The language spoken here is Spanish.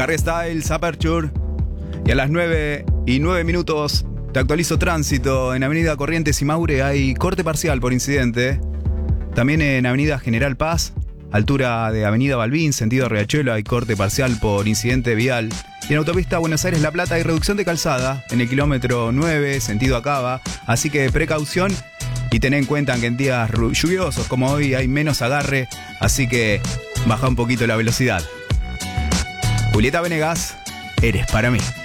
Harry Styles, Aperture. Y a las 9:09 te actualizo tránsito. En Avenida Corrientes y Maure hay corte parcial por incidente. También en Avenida General Paz, altura de Avenida Balbín, sentido Riachuelo, hay corte parcial por incidente vial. Y en autopista Buenos Aires-La Plata hay reducción de calzada en el kilómetro 9, sentido Acaba. Así que precaución y ten en cuenta que en días lluviosos como hoy hay menos agarre. Así que baja un poquito la velocidad. Julieta Venegas, eres para mí.